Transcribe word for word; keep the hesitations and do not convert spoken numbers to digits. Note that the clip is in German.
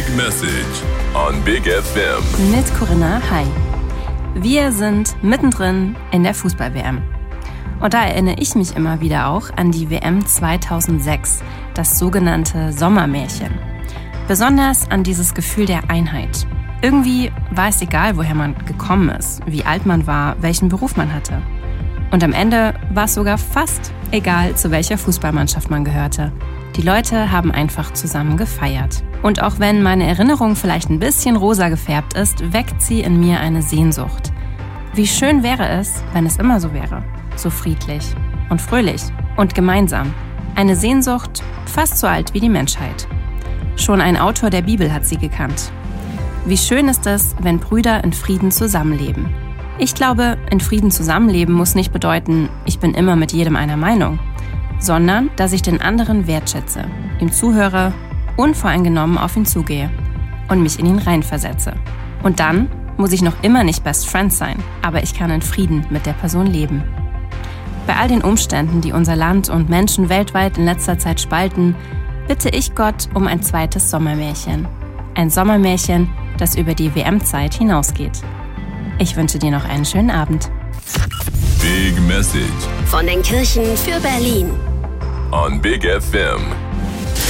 Big Message on Big F M. Mit Corinna, hi. Wir sind mittendrin in der Fußball-W M. Und da erinnere ich mich immer wieder auch an die W M zweitausendsechs, das sogenannte Sommermärchen. Besonders an dieses Gefühl der Einheit. Irgendwie war es egal, woher man gekommen ist, wie alt man war, welchen Beruf man hatte. Und am Ende war es sogar fast egal, zu welcher Fußballmannschaft man gehörte. Die Leute haben einfach zusammen gefeiert. Und auch wenn meine Erinnerung vielleicht ein bisschen rosa gefärbt ist, weckt sie in mir eine Sehnsucht. Wie schön wäre es, wenn es immer so wäre. So friedlich und fröhlich und gemeinsam. Eine Sehnsucht fast so alt wie die Menschheit. Schon ein Autor der Bibel hat sie gekannt. Wie schön ist es, wenn Brüder in Frieden zusammenleben. Ich glaube, in Frieden zusammenleben muss nicht bedeuten, ich bin immer mit jedem einer Meinung, sondern dass ich den anderen wertschätze, ihm zuhöre, unvoreingenommen auf ihn zugehe und mich in ihn reinversetze. Und dann muss ich noch immer nicht Best Friends sein, aber ich kann in Frieden mit der Person leben. Bei all den Umständen, die unser Land und Menschen weltweit in letzter Zeit spalten, bitte ich Gott um ein zweites Sommermärchen. Ein Sommermärchen, das über die W M-Zeit hinausgeht. Ich wünsche dir noch einen schönen Abend. Big Message von den Kirchen für Berlin on Big F M.